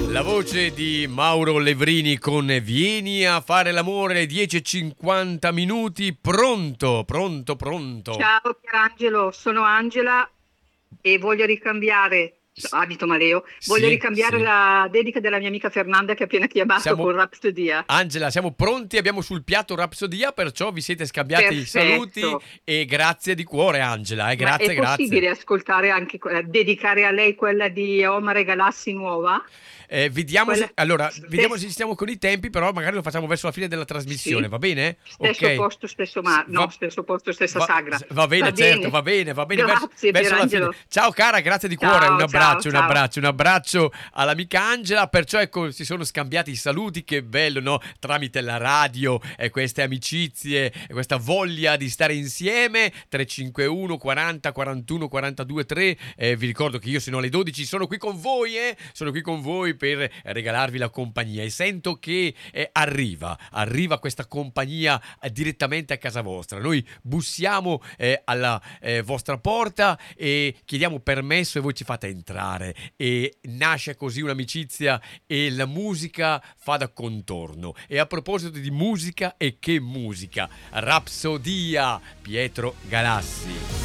La voce di Mauro Levrini con Vieni a fare l'amore, 10:50 minuti, pronto. Ciao Pierangelo, sono Angela e voglio ricambiare, S- abito Maleo, voglio Sì, ricambiare sì. la dedica della mia amica Fernanda che ha appena chiamato Siamo, con Rapsodia. Angela, siamo pronti, abbiamo sul piatto Rapsodia, perciò vi siete scambiati i saluti Perfetto, e grazie di cuore, Angela, ma è grazie, grazie. possibile ascoltare anche dedicare a lei quella di Omar e Galassi nuova? Vediamo Quella se, allora, vediamo se stesso, ci stiamo con i tempi, però magari lo facciamo verso la fine della trasmissione, sì, va bene? stesso Ok. posto, stesso mare, no, stesso posto, stessa sagra. Va Va bene, certo, bene, va bene, grazie verso la fine. Pierangelo. Ciao cara, grazie di cuore, Ciao, ciao, ciao. un abbraccio all'amica Angela, perciò ecco, si sono scambiati i saluti, che bello, no? Tramite la radio e queste amicizie e questa voglia di stare insieme, 351 40 41 42 3, vi ricordo che io sino alle 12 sono qui con voi, sono qui con voi per regalarvi la compagnia e sento che arriva questa compagnia direttamente a casa vostra. Noi bussiamo alla vostra porta e chiediamo permesso e voi ci fate entrare e nasce così un'amicizia e la musica fa da contorno. E a proposito di musica, e che musica, Rapsodia, Pietro Galassi.